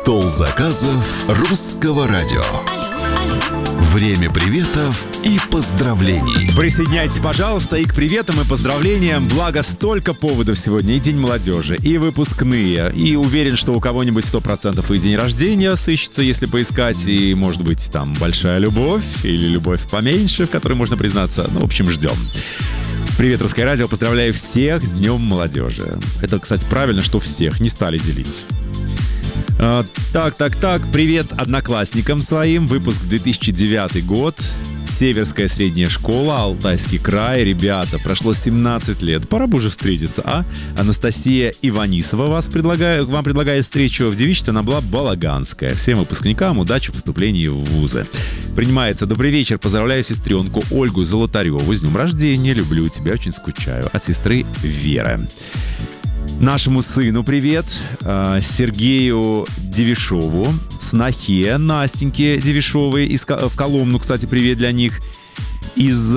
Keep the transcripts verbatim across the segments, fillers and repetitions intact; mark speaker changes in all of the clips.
Speaker 1: Стол заказов русского радио. Время приветов и поздравлений.
Speaker 2: Присоединяйтесь, пожалуйста, и к приветам и поздравлениям. Благо, столько поводов сегодня. И День молодежи, и выпускные. И уверен, что у кого-нибудь сто процентов и день рождения сыщется, если поискать. И, может быть, там большая любовь или любовь поменьше, в которой можно признаться. Ну, в общем, ждем. Привет, Русское радио. Поздравляю всех с Днем молодежи. Это, кстати, правильно, что всех не стали делить. А, так, так, так. Привет одноклассникам своим. Выпуск две тысячи девятый год. Северская средняя школа, Алтайский край. Ребята, прошло семнадцать лет. Пора бы уже встретиться, а? Анастасия Иванисова вас предлагаю, вам предлагает встречу. В девичестве она была Балаганская. Всем выпускникам удачи в поступлении в вузы. Принимается. Добрый вечер. Поздравляю сестренку Ольгу Золотареву. С днем рождения. Люблю тебя, очень скучаю. От сестры Веры. Нашему сыну привет, Сергею Девишову, снохе Настеньке Девишовой, из, в Коломну, кстати, привет для них, из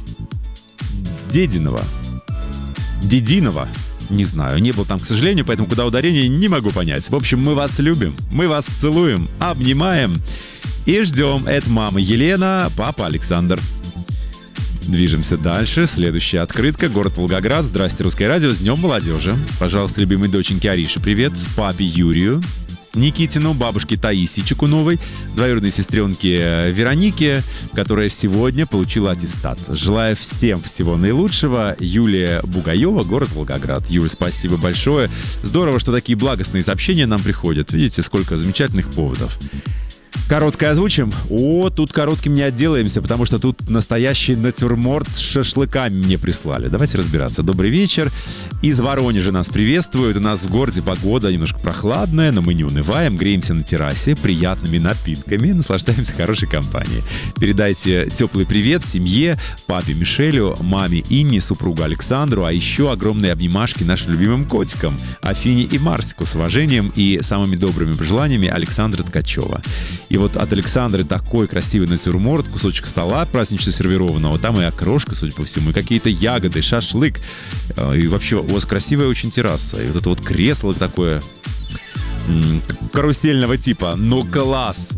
Speaker 2: Дединова, Дединова, не знаю, не был там, к сожалению, поэтому куда ударение не могу понять. В общем, мы вас любим, мы вас целуем, обнимаем и ждем. Это мама Елена, папа Александр. Движемся дальше. Следующая открытка. Город Волгоград. Здрасте, Русское радио. С Днем молодежи. Пожалуйста, любимой доченьке Арише привет. Папе Юрию Никитину, бабушке Таисии Чекуновой, двоюродной сестренке Веронике, которая сегодня получила аттестат. Желаю всем всего наилучшего. Юлия Бугаева, город Волгоград. Юль, спасибо большое. Здорово, что такие благостные сообщения нам приходят. Видите, сколько замечательных поводов. Короткое озвучим? О, тут коротким не отделаемся, потому что тут настоящий натюрморт с шашлыками мне прислали. Давайте разбираться. Добрый вечер. Из Воронежа нас приветствуют. У нас в городе погода немножко прохладная, но мы не унываем. Греемся на террасе приятными напитками, наслаждаемся хорошей компанией. Передайте теплый привет семье, папе Мишелю, маме Инне, супругу Александру, а еще огромные обнимашки нашим любимым котикам Афине и Марсику. С уважением и самыми добрыми пожеланиями, Александра Ткачева. И вот от Александры такой красивый натюрморт, кусочек стола празднично сервированного, там и окрошка, судя по всему, и какие-то ягоды, шашлык. И вообще у вас красивая очень терраса. И вот это вот кресло такое м- карусельного типа. Ну класс!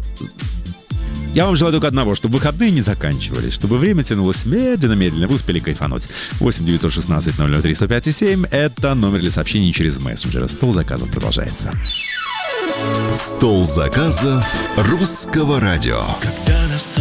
Speaker 2: Я вам желаю только одного, чтобы выходные не заканчивались, чтобы время тянулось медленно-медленно, вы успели кайфануть. восемь девятьсот шестнадцать ноль ноль три сто пять семь — это номер для сообщений через мессенджеры. Стол заказов продолжается.
Speaker 1: Стол заказов русского радио.
Speaker 3: Когда наступит